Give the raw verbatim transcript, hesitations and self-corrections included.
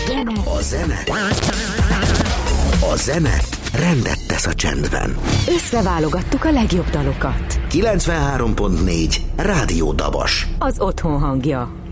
zene, a zene, a zene rendet tesz a csendben. Összeválogattuk a legjobb dalokat. kilencvenhárom pont négy Rádió Dabas. Az otthon hangja.